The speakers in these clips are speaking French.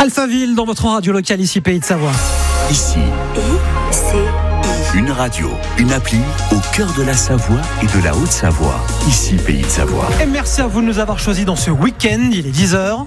Alphaville dans votre radio locale, ici Pays de Savoie. Ici, une radio, une appli au cœur de la Savoie et de la Haute-Savoie. Ici Pays de Savoie. Et merci à vous de nous avoir choisis dans ce week-end. Il est 10h.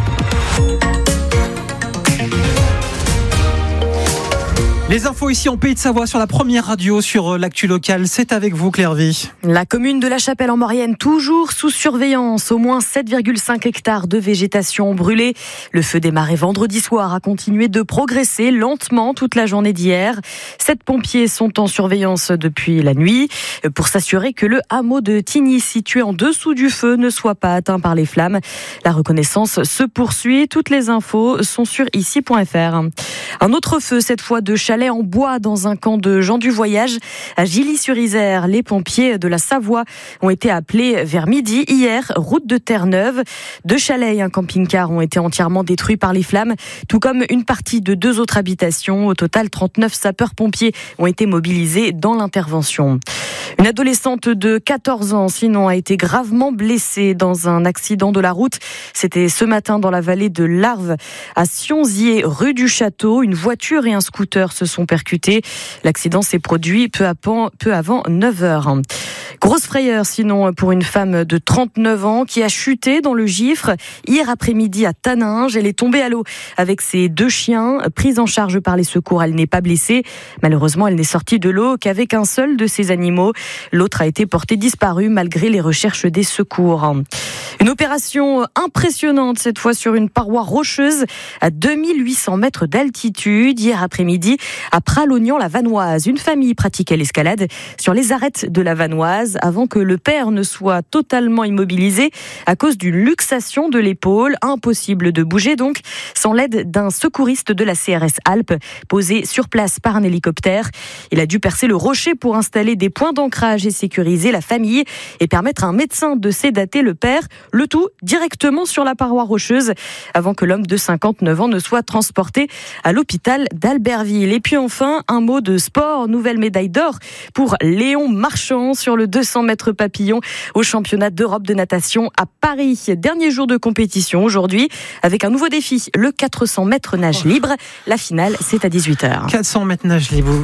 Les infos ici en Pays de Savoie sur la première radio sur l'actu locale. C'est avec vous Claire Vie. La commune de La Chapelle en Maurienne, toujours sous surveillance. Au moins 7,5 hectares de végétation ont brûlé. Le feu démarré vendredi soir a continué de progresser lentement toute la journée d'hier. 7 pompiers sont en surveillance depuis la nuit pour s'assurer que le hameau de Tigny, situé en dessous du feu, ne soit pas atteint par les flammes. La reconnaissance se poursuit. Toutes les infos sont sur ici.fr. Un autre feu, cette fois de chalet en bois dans un camp de gens du voyage à Gilly-sur-Isère. Les pompiers de la Savoie ont été appelés vers midi hier, route de Terre-Neuve. 2 chalets et un camping-car ont été entièrement détruits par les flammes, tout comme une partie de 2 autres habitations. Au total, 39 sapeurs-pompiers ont été mobilisés dans l'intervention. Une adolescente de 14 ans, sinon, a été gravement blessée dans un accident de la route. C'était ce matin dans la vallée de l'Arve, à Sionzier, rue du Château. Une voiture et un scooter se sont percutés. L'accident s'est produit peu avant 9h. Grosse frayeur sinon pour une femme de 39 ans qui a chuté dans le Gifre hier après-midi à Taninges. Elle est tombée à l'eau avec ses 2 chiens. Prise en charge par les secours, elle n'est pas blessée. Malheureusement, elle n'est sortie de l'eau qu'avec un seul de ses animaux. L'autre a été porté disparu malgré les recherches des secours. Une opération impressionnante cette fois sur une paroi rocheuse à 2800 mètres d'altitude. Hier après-midi à Pralognan-la-Vanoise, une famille pratiquait l'escalade sur les arêtes de la Vanoise avant que le père ne soit totalement immobilisé à cause d'une luxation de l'épaule. Impossible de bouger donc sans l'aide d'un secouriste de la CRS Alpes posé sur place par un hélicoptère. Il a dû percer le rocher pour installer des points d'ancrage et sécuriser la famille et permettre à un médecin de sédater le père, le tout directement sur la paroi rocheuse avant que l'homme de 59 ans ne soit transporté à l'hôpital d'Albertville. Et puis enfin, un mot de sport, nouvelle médaille d'or pour Léon Marchand sur le 200 mètres papillon au championnat d'Europe de natation à Paris. Dernier jour de compétition aujourd'hui avec un nouveau défi, le 400 mètres nage libre. La finale, c'est à 18h. 400 mètres nage libre.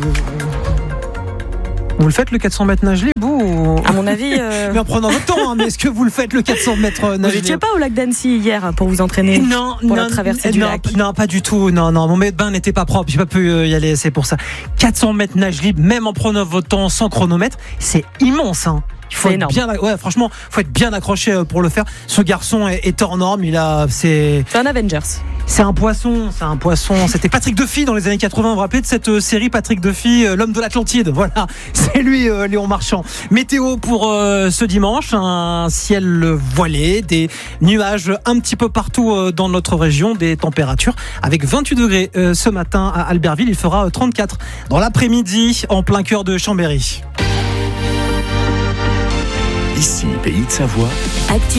Vous le faites le 400 mètres nage libre ou... À mon avis... Mais en prenant votre temps, hein, mais est-ce que vous le faites le 400 mètres nage libre? Vous n'étiez pas au lac d'Annecy hier pour vous entraîner? Non, pour la traversée du lac? Non, pas du tout. Non, mon maillot de bain n'était pas propre. J'ai pas pu y aller, c'est pour ça. 400 mètres nage libre, même en prenant votre temps sans chronomètre, c'est immense, hein. Il faut être bien, franchement, faut être bien accroché pour le faire. Ce garçon est hors norme. C'est un Avengers. C'est un poisson. C'était Patrick Duffy dans les années 80. Vous vous rappelez de cette série Patrick Duffy, l'homme de l'Atlantide? Voilà, c'est lui, Léon Marchand. Météo pour ce dimanche, un ciel voilé, des nuages un petit peu partout dans notre région, des températures avec 28 degrés ce matin à Albertville. Il fera 34 dans l'après-midi en plein cœur de Chambéry. Ici, Pays de Savoie.